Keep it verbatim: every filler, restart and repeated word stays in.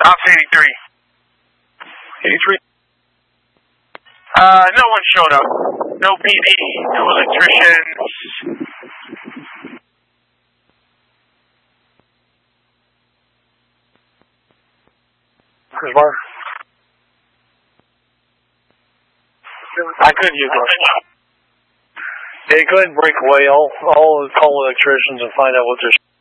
Ops eighty-three. eighty-three. Uh, no one showed up. No P D, no electricians. Chris Bar. I couldn't use one. Yeah, go ahead and break away. I'll, I'll call electricians and find out what they're